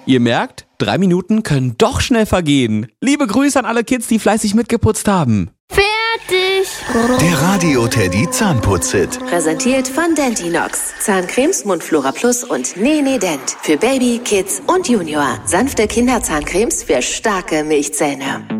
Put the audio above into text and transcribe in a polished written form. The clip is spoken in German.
Ihr merkt, 3 Minuten können doch schnell vergehen. Liebe Grüße an alle Kids, die fleißig mitgeputzt haben. Fertig! Der Radio Teddy Zahnputz-Hit. Präsentiert von Dentinox. Zahncremes, Mundflora Plus und Nee Dent. Für Baby, Kids und Junior. Sanfte Kinderzahncremes für starke Milchzähne.